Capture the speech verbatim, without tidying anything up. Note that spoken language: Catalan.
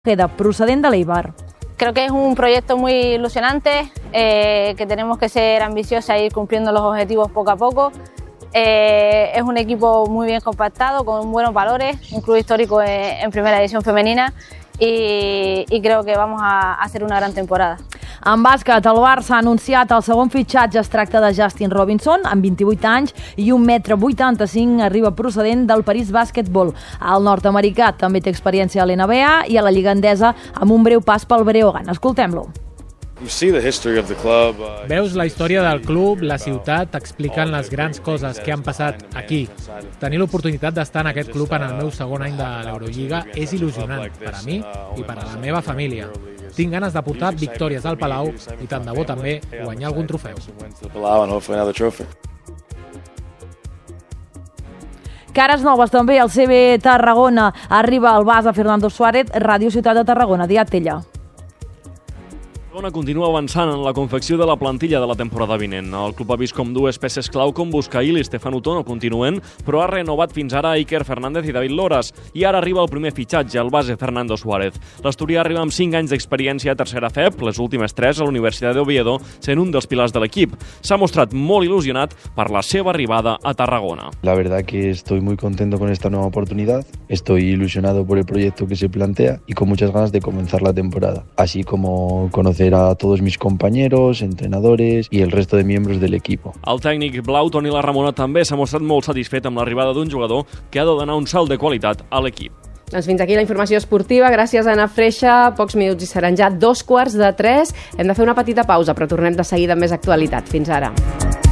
Queda procedent de l'Eibar. Creo que es un proyecto muy ilusionante, eh, que tenemos que ser ambiciosos e ir cumpliendo los objetivos poco a poco. Eh, es un equipo muy bien compactado, con buenos valores, un club histórico en, en primera división femenina y, y creo que vamos a, a hacer una gran temporada. En bàsquet, el Barça ha anunciat el segon fitxatge. Es tracta de Justin Robinson, amb vint-i-vuit anys i un metre vuitanta-cinc, arriba procedent del París Basketball. El nord-americà també té experiència a l'N B A i a la Lliga Endesa amb un breu pas pel Breogán. Escoltem-lo. Veus la història del club, la ciutat, t'expliquen les grans coses que han passat aquí. Tenir l'oportunitat d'estar en aquest club en el meu segon any de l'Eurolliga és il·lusionant per a mi i per a la meva família. Tinc ganes de portar victòries al Palau i tant de bo també guanyar algun trofeu. Cares noves també, el C B Tarragona. Arriba al base Fernando Suárez, Ràdio Ciutat de Tarragona. Diat Tella. Tarragona continua avançant en la confecció de la plantilla de la temporada vinent. El club ha vist com dues peces clau com Buscail i Stefano Tono continuen, però ha renovat fins ara Iker Fernández i David Loras. I ara arriba el primer fitxatge, el base Fernando Suárez. L'asturià arriba amb cinc anys d'experiència a tercera F E P, les últimes tres a la Universitat d'Oviedo, sent un dels pilars de l'equip. S'ha mostrat molt il·lusionat per la seva arribada a Tarragona. La verdad que estoy muy contento con esta nueva oportunidad. Estoy ilusionado por el proyecto que se plantea y con muchas ganas de comenzar la temporada, así como conocer a todos mis compañeros, entrenadores y el resto de miembros del equipo. El tècnic blau, Toni Larramona, també s'ha mostrat molt satisfet amb l'arribada d'un jugador que ha de donar un salt de qualitat a l'equip. Doncs fins aquí la informació esportiva. Gràcies, Anna Freixa. Pocs minuts i seran ja dos quarts de tres. Hem de fer una petita pausa, però tornem de seguida amb més actualitat. Fins ara.